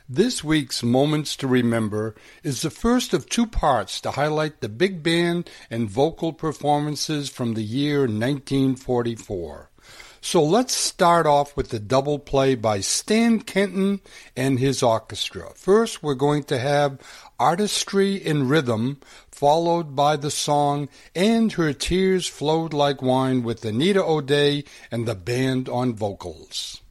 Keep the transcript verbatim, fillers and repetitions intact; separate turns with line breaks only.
This week's Moments to Remember is the first of two parts to highlight the big band and vocal performances from the year nineteen forty-four. So let's start off with the double play by Stan Kenton and his orchestra. First, we're going to have Artistry in Rhythm, followed by the song And Her Tears Flowed Like Wine with Anita O'Day and the band on vocals.